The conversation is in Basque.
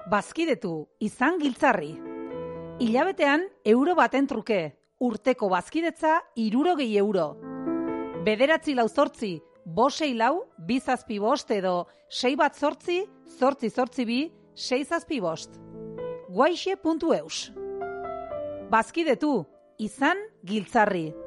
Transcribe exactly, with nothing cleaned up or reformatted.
Bazkidetu, izan giltzarri. Hilabetean euro baten truke, urteko bazkidetza hirurogei euro. Bederatzi lau zortzi, bosei lau, bizazpi bost edo sei bat zortzi, zortzi zortzi bi, sei zazpi bost. guaixe puntu eus. Bazkidetu, izan giltzarri.